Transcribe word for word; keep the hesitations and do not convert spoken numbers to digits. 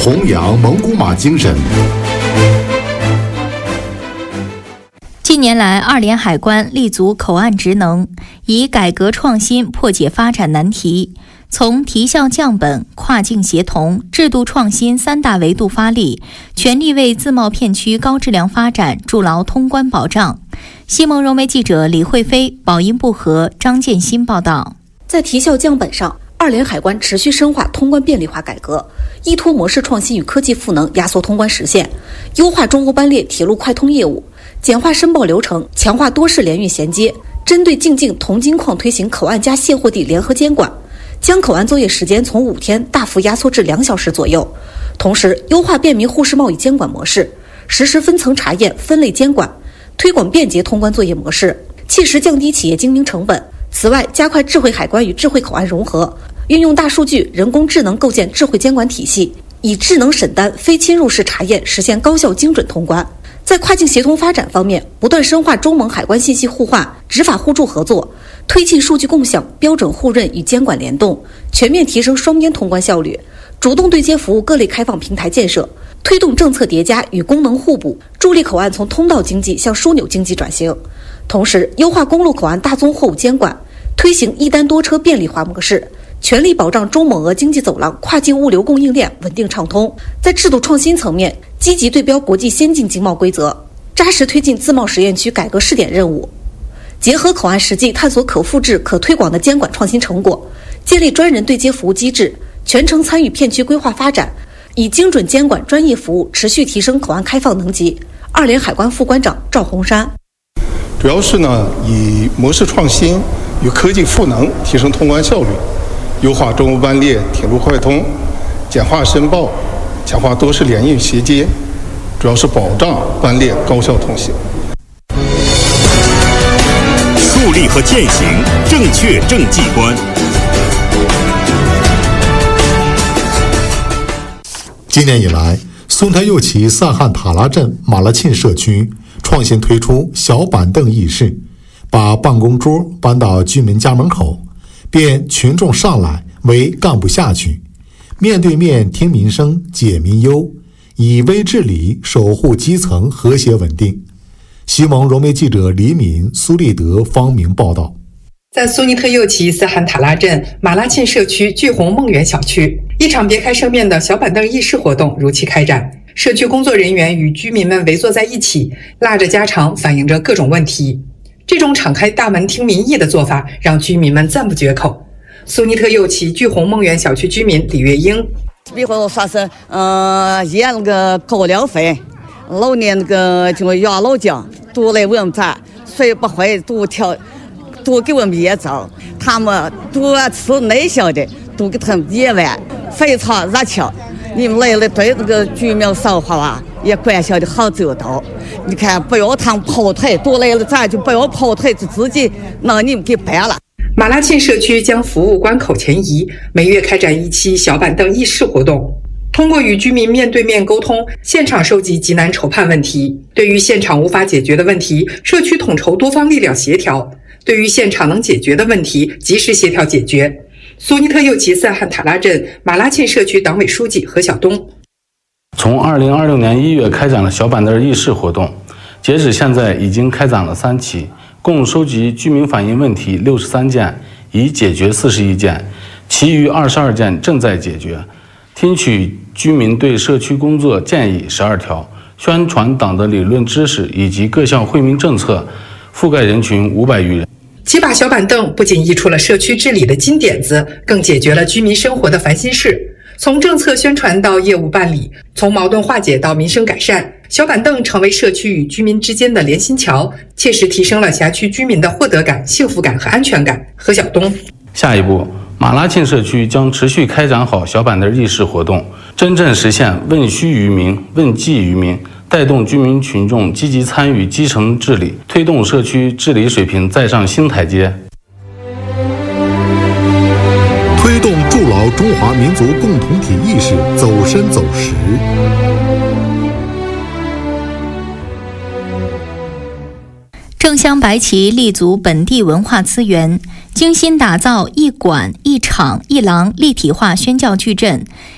弘扬蒙古马精神。 近年来，二连海关立足口岸职能，以改革创新破解发展难题，从提效降本、跨境协同、制度创新三大维度发力，全力为自贸片区高质量发展筑牢通关保障。西蒙融媒记者李慧飞、宝音部和张建新报道。 在提效降本上，二连海关持续深化通关便利化改革，依托模式创新与科技赋能，压缩通关实现，优化中欧班列铁路快通业务，简化申报流程，强化多式联运衔接，针对进境铜金矿推行口岸加卸货地联合监管，将口岸作业时间从五天大幅压缩至两小时左右。同时，优化便民沪市贸易监管模式，实施分层查验、分类监管，推广便捷通关作业模式，切实降低企业经营成本。此外，加快智慧海关与智慧口岸融合，运用大数据、人工智能构建智慧监管体系，以智能审单、非侵入式查验实现高效精准通关。在跨境协同发展方面，不断深化中蒙海关信息互换、执法互助合作，推进数据共享、标准互认与监管联动，全面提升双边通关效率，主动对接服务各类开放平台建设，推动政策叠加与功能互补，助力口岸从通道经济向枢纽经济转型。同时，优化公路口岸大宗货物监管，推行一单多车便利化模式，全力保障中蒙俄经济走廊跨境物流供应链稳定畅通。在制度创新层面，积极对标国际先进经贸规则，扎实推进自贸实验区改革试点任务，结合口岸实际探索可复制、可推广的监管创新成果，建立专人对接服务机制，全程参与片区规划发展，以精准监管专业服务持续提升口岸开放能级。二连海关副关长赵洪山， 主要是呢以模式创新与科技赋能提升通关效率，优化中欧班列铁路快通，简化申报，强化多式联运衔接，主要是保障班列高效通行。 树立和践行正确政绩观。 今年以来，松台右旗萨汉塔拉镇马拉沁社区创新推出小板凳议事，把办公桌搬到居民家门口，便群众上来为干不下去，面对面听民生解民忧，以微治理守护基层和谐稳定。西蒙融媒记者李敏、苏立德、方明报道。 在苏尼特右旗斯罕塔拉镇马拉沁社区聚红梦园小区，一场别开生面的小板凳议事活动如期开展。社区工作人员与居民们围坐在一起，拉着家常，反映着各种问题。这种敞开大门听民意的做法，让居民们赞不绝口。苏尼特右旗聚红梦园小区居民李月英， 比如说是，呃，验那个高粱费，老年那个就养老金都来问咱，谁不会都挑，都给我们也走，他们都吃内向的，都给他们也完，非常热情。你们来了对这个居民生活啊也关心的好周到。你看，不要他们跑腿，都来了咱就不要跑腿，就自己让你们给办了。 马拉沁社区将服务关口前移，每月开展一期小板凳议事活动，通过与居民面对面沟通，现场收集急难筹判问题。对于现场无法解决的问题，社区统筹多方力量协调；对于现场能解决的问题，及时协调解决。苏尼特右旗萨汉塔拉镇马拉沁社区党委书记何晓东， 从二零二六年一月开展了小板凳议事活动，截止现在已经开展了三期，共收集居民反映问题六十三件，已解决四十一件，其余二十二件正在解决。听取居民对社区工作建议十二条，宣传党的理论知识以及各项惠民政策，覆盖人群五百余人。 几把小板凳不仅溢出了社区治理的金点子，更解决了居民生活的烦心事。从政策宣传到业务办理，从矛盾化解到民生改善，小板凳成为社区与居民之间的联心桥，切实提升了辖区居民的获得感、幸福感和安全感。何晓东， 下一步，马拉沁社区将持续开展好小板凳议事活动，真正实现问需于民、问计于民，带动居民群众积极参与基层治理，推动社区治理水平再上新台阶。 推动筑牢中华民族共同体意识走深走实。 正乡白旗立足本地文化资源，精心打造一馆一场一廊立体化宣教矩阵，